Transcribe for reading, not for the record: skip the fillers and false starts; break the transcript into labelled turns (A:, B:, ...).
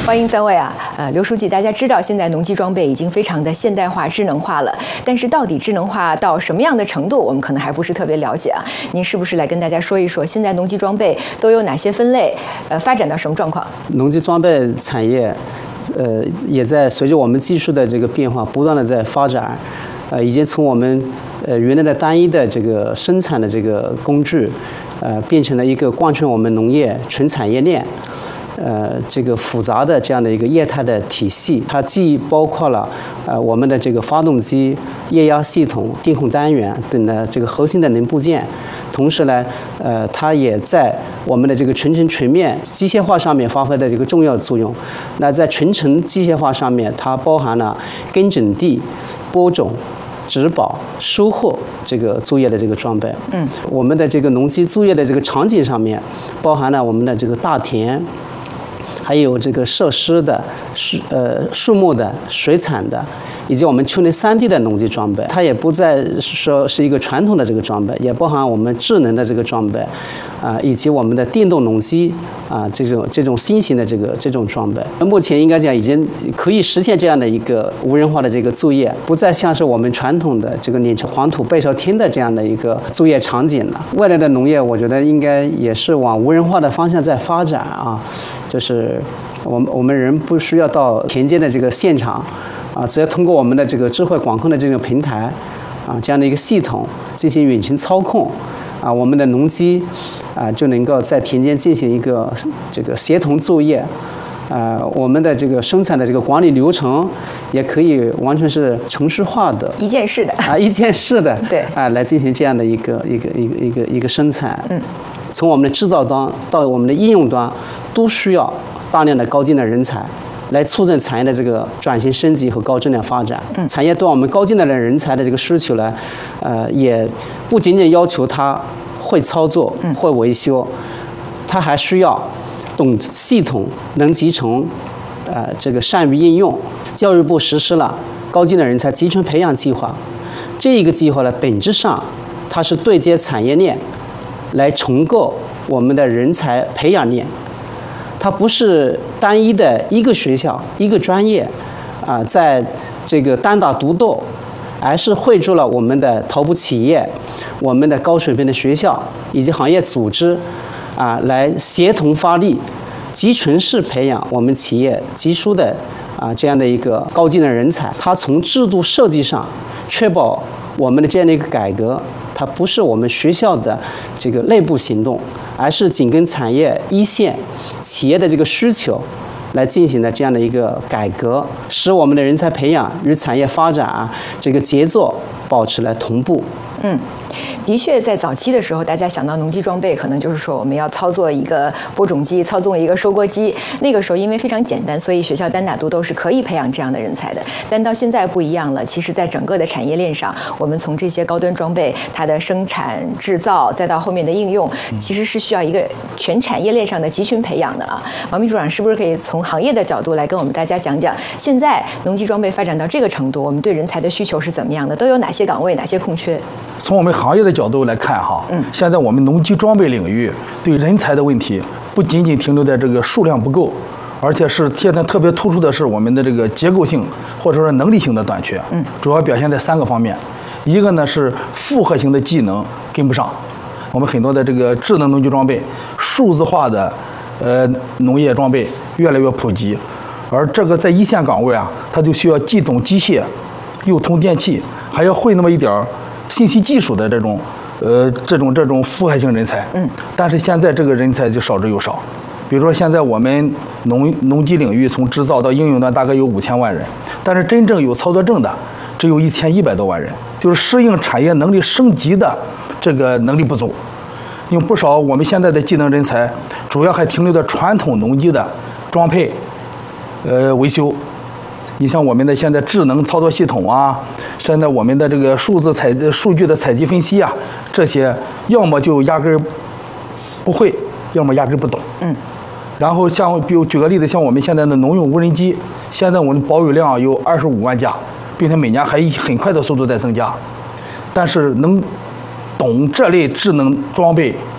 A: 欢迎三位啊，刘书记，大家知道现在农机装备已经非常的现代化、智能化了，但是到底智能化到什么样的程度，我们可能还不是特别了解啊。您是不是来跟大家说一说，现在农机装备都有哪些分类？发展到什么状况？
B: 农机装备产业，也在随着我们技术的这个变化，不断的在发展，已经从我们原来的单一的这个生产的这个工具，变成了一个贯穿我们农业全产业链。这个复杂的这样的一个业态的体系，它既包括了我们的这个发动机、液压系统、电控单元等的这个核心的零部件，同时呢，它也在我们的这个全程全面机械化上面发挥的这个重要作用。那在全程机械化上面，它包含了耕种地、播种、植保、收获这个作业的这个装备。我们的这个农机作业的这个场景上面，包含了我们的这个大田。还有这个设施的、树木的、水产的，以及我们丘陵3D 的农机装备，它也不再说是一个传统的这个装备，也包含我们智能的这个装备，以及我们的电动农机这种新型的这种装备。目前应该讲已经可以实现这样的一个无人化的这个作业，不再像是我们传统的这个碾成黄土背朝天的这样的一个作业场景了。未来的农业，我觉得应该也是往无人化的方向在发展啊。就是我们人不需要到田间的这个现场，只要通过我们的这个智慧管控的这个平台，这样的一个系统进行远程操控，我们的农机就能够在田间进行一个这个协同作业，我们的这个生产的这个管理流程也可以完全是程序化的，
A: 一件式的
B: 一件式的，
A: 对，
B: 来进行这样的一个生产。从我们的制造端到我们的应用端，都需要大量的高精的人才，来促进产业的这个转型升级和高质量发展。产业对我们高精的人才的这个需求呢，也不仅仅要求他会操作、会维修，他还需要懂系统、能集成，这个善于应用。教育部实施了高精的人才集成培养计划，这一个计划呢，本质上它是对接产业链，来重构我们的人才培养链。它不是单一的一个学校、一个专业，在这个单打独斗，而是汇聚了我们的头部企业、我们的高水平的学校以及行业组织，来协同发力，集群式培养我们企业急需的这样的一个高精的人才。它从制度设计上确保我们的这样的一个改革，它不是我们学校的这个内部行动，而是紧跟产业一线企业的这个需求来进行的这样的一个改革，使我们的人才培养与产业发展这个节奏保持了同步。
A: 的确，在早期的时候，大家想到农机装备，可能就是说我们要操作一个播种机，操纵一个收割机。那个时候因为非常简单，所以学校单打独斗是可以培养这样的人才的。但到现在不一样了，其实在整个的产业链上，我们从这些高端装备它的生产制造，再到后面的应用，其实是需要一个全产业链上的集群培养的啊。王秘书长是不是可以从行业的角度来跟我们大家讲讲，现在农机装备发展到这个程度，我们对人才的需求是怎么样的？都有哪些岗位、哪些空缺？
C: 从我们行业的角度来看现在我们农机装备领域对人才的问题不仅仅停留在这个数量不够，而且是现在特别突出的是我们的这个结构性或者说能力性的短缺。主要表现在3个方面。一个呢是复合型的技能跟不上，我们很多的这个智能农机装备、数字化的农业装备越来越普及，而这个在一线岗位它就需要既懂机械，又通电气，还要会那么一点信息技术的这种复合型人才。但是现在这个人才就少之又少。比如说现在我们农机领域从制造到应用端大概有5000万人，但是真正有操作证的只有1100多万人，就是适应产业能力升级的这个能力不足。因为不少我们现在的技能人才主要还停留在传统农机的装配维修。你像我们的现在智能操作系统现在我们的这个数据的采集分析这些要么就压根不会，要么压根不懂。然后比如举个例子，像我们现在的农用无人机，现在我们保有量有25万架，并且每年还以很快的速度在增加。但是能懂这类智能装备